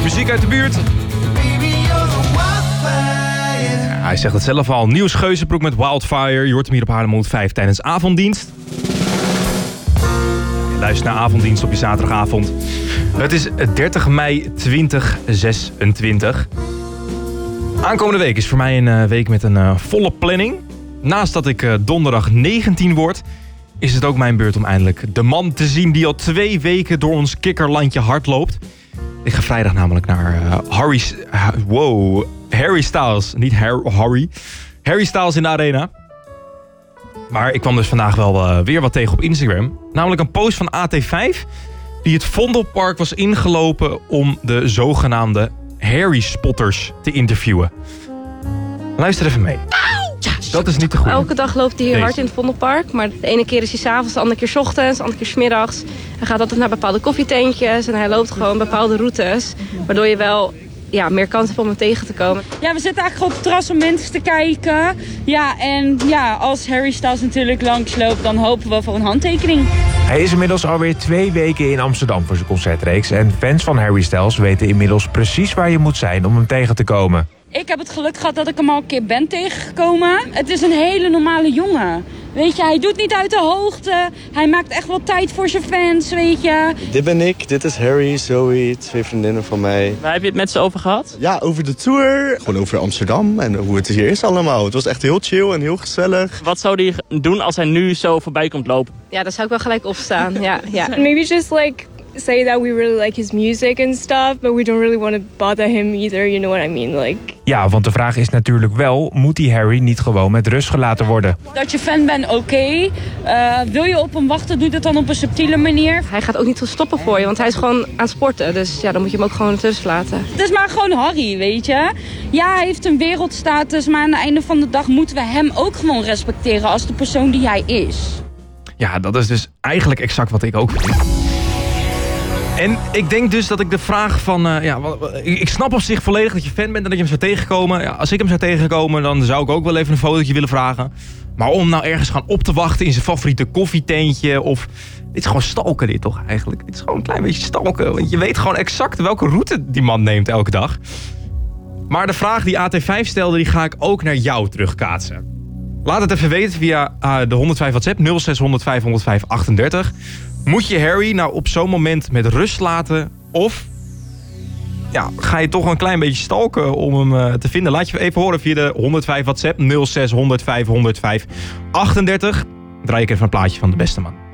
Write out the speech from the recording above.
Muziek uit de buurt. Ja, hij zegt het zelf al. Niels Geuzenbroek met Wildfire. Je hoort hem hier op Haarlem 105 tijdens avonddienst. Je luistert naar avonddienst op je zaterdagavond. Het is 30 mei 2026. Aankomende week is voor mij een week met een volle planning. Naast dat ik donderdag 19 word, is het ook mijn beurt om eindelijk de man te zien die al 2 weken door ons kikkerlandje hardloopt. Ik ga vrijdag namelijk naar Harry Styles. Niet Harry. Harry Styles in de Arena. Maar ik kwam dus vandaag wel weer wat tegen op Instagram. Namelijk een post van AT5 die het Vondelpark was ingelopen om de zogenaamde Harry-spotters te interviewen. Luister even mee. Dat is niet te goed. Elke dag loopt hij hier hard in het Vondelpark. Maar de ene keer is hij 's avonds, de andere keer 's ochtends, de andere keer 's middags. Hij gaat altijd naar bepaalde koffietentjes en hij loopt gewoon bepaalde routes. Waardoor je wel meer kans hebt om hem tegen te komen. Ja, we zitten eigenlijk op het terras om mensen te kijken. Ja, en als Harry Styles natuurlijk langsloopt, dan hopen we voor een handtekening. Hij is inmiddels alweer 2 weken in Amsterdam voor zijn concertreeks. En fans van Harry Styles weten inmiddels precies waar je moet zijn om hem tegen te komen. Ik heb het geluk gehad dat ik hem al een keer ben tegengekomen. Het is een hele normale jongen. Weet je, hij doet niet uit de hoogte. Hij maakt echt wel tijd voor zijn fans, weet je. Dit ben ik, dit is Harry, Zoe, 2 vriendinnen van mij. Waar heb je het met ze over gehad? Ja, over de tour. Gewoon over Amsterdam en hoe het hier is allemaal. Het was echt heel chill en heel gezellig. Wat zou hij doen als hij nu zo voorbij komt lopen? Ja, daar zou ik wel gelijk opstaan. Ja. Maybe just say that we really like his music and stuff, but we don't really want to bother him either, you know what I mean? Ja, want de vraag is natuurlijk wel, moet die Harry niet gewoon met rust gelaten worden? Dat je fan bent, oké. Wil je op hem wachten, doe dat dan op een subtiele manier. Hij gaat ook niet stoppen voor je, want hij is gewoon aan het sporten. Dus ja, dan moet je hem ook gewoon tussen laten. Het is maar gewoon Harry, weet je. Ja, hij heeft een wereldstatus, maar aan het einde van de dag moeten we hem ook gewoon respecteren als de persoon die hij is. Ja, dat is dus eigenlijk exact wat ik ook vind. En ik denk dus dat ik de vraag van... ik snap op zich volledig dat je fan bent en dat je hem zou tegenkomen. Ja, als ik hem zou tegenkomen, dan zou ik ook wel even een fotootje willen vragen. Maar om nou ergens gaan op te wachten in zijn favoriete koffietentje of... Dit is gewoon stalken dit toch eigenlijk? Dit is gewoon een klein beetje stalken. Want je weet gewoon exact welke route die man neemt elke dag. Maar de vraag die AT5 stelde, die ga ik ook naar jou terugkaatsen. Laat het even weten via de 105 WhatsApp 0605 105 38. Moet je Harry nou op zo'n moment met rust laten? Of ga je toch een klein beetje stalken om hem te vinden? Laat je even horen via de 105 WhatsApp 06 105 105 38. Draai ik even een plaatje van de beste man.